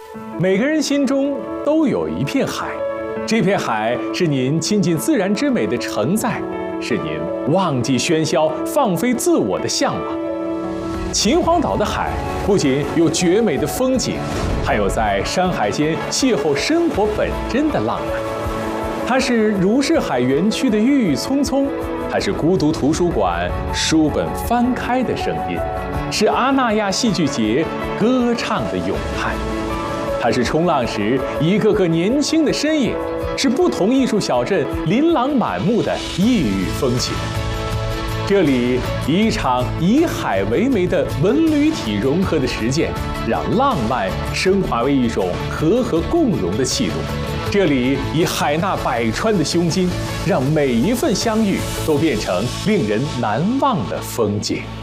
每个人心中都有一片海，这片海是您亲近自然之美的承载，是您忘记喧嚣、放飞自我的向往。秦皇岛的海不仅有绝美的风景，还有在山海间邂逅生活本真的浪漫。它是如是海园区的郁郁葱葱，它是孤独图书馆书本翻开的声音，是阿那亚戏剧节歌唱的咏叹。它是冲浪时一个个年轻的身影，是不同艺术小镇琳琅满目的异域风情。这里一场以海为媒的文旅体融合的实践，让浪漫升华为一种和共融的气度。这里以海纳百川的胸襟，让每一份相遇都变成令人难忘的风景。